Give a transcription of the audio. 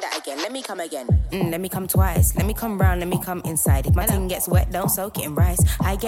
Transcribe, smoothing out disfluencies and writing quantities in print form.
that again. Let me come again. Let me come twice. Let me come round, let me come inside. If my tongue gets wet, don't soak it in rice. I get